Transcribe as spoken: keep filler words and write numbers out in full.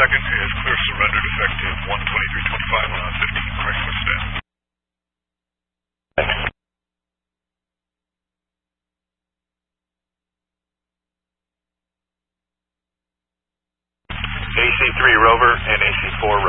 second is clear surrendered effective one twenty-three twenty-five on fifteen Chrysler staff. A C three Rover and A C four